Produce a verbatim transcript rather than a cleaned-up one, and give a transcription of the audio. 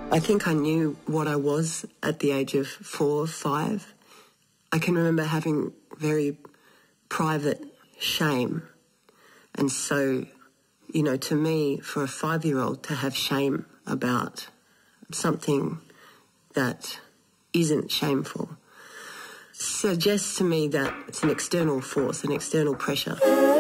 I think I knew what I was at the age of four, five. I can remember having very private shame. And so, you know, to me, for a five-year-old to have shame about something that isn't shameful suggests to me that it's an external force, an external pressure.